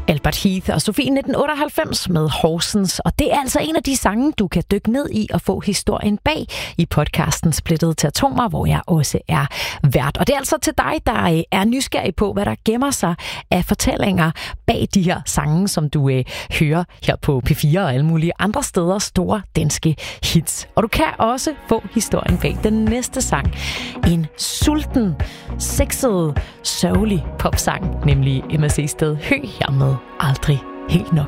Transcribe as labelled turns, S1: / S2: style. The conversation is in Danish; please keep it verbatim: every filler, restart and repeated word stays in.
S1: Albert Heath og Sofie nitten otteoghalvfems med Horsens. Og det er altså en af de sange, du kan dykke ned i og få historien bag i podcasten Splittet til Atomer, hvor jeg også er vært. Og det er altså til dig, der er nysgerrig på, hvad der gemmer sig af fortællinger bag de her sange, som du øh, hører her på P fire og alle mulige andre steder, store danske hits. Og du kan også få historien bag den næste sang. En sulten, sexet, sørgelig popsang, nemlig Emma Seested Høgh her med Aldrig helt nok.